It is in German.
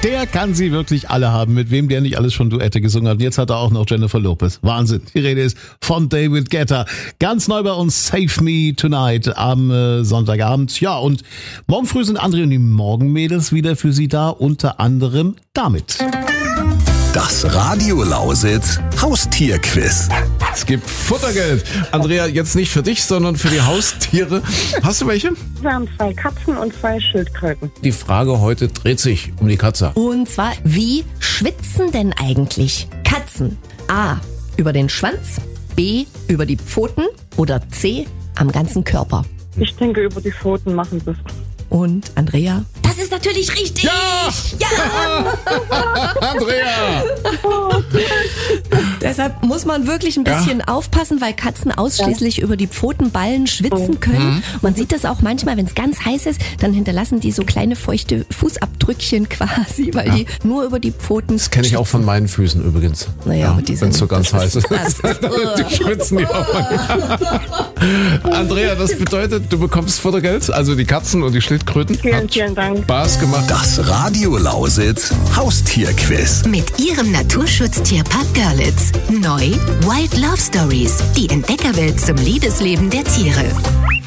Der kann sie wirklich alle haben, mit wem der nicht alles schon Duette gesungen hat. Und jetzt hat er auch noch Jennifer Lopez. Wahnsinn. Die Rede ist von David Guetta. Ganz neu bei uns Save Me Tonight am Sonntagabend. Ja, und morgen früh sind André und die Morgenmädels wieder für Sie da, unter anderem damit. Das Radio Lausitz Haustierquiz. Es gibt Futtergeld. Andrea, jetzt nicht für dich, sondern für die Haustiere. Hast du welche? Wir haben 2 Katzen und 2 Schildkröten. Die Frage heute dreht sich um die Katze. Und zwar, wie schwitzen denn eigentlich Katzen? A. Über den Schwanz, B. Über die Pfoten oder C. Am ganzen Körper? Ich denke, über die Pfoten machen sie es. Und Andrea? Das ist natürlich richtig! Ja! Andrea! Deshalb muss man wirklich ein bisschen aufpassen, weil Katzen ausschließlich über die Pfotenballen schwitzen können. Man sieht das auch manchmal, wenn es ganz heiß ist, dann hinterlassen die so kleine feuchte Fußabdrückchen quasi, weil die nur über die Pfoten. Das kenne ich auch von meinen Füßen übrigens. Naja, aber die wenn es so ganz heiß ist. Die schwitzen die auch manchmal. Andrea, das bedeutet, du bekommst Futtergeld, also die Katzen und die Schildkröten. Vielen Dank. Spaß gemacht. Das Radio Lausitz Haustierquiz. Mit Ihrem Naturschutztierpark Görlitz. Neu Wild Love Stories. Die Entdeckerwelt zum Liebesleben der Tiere.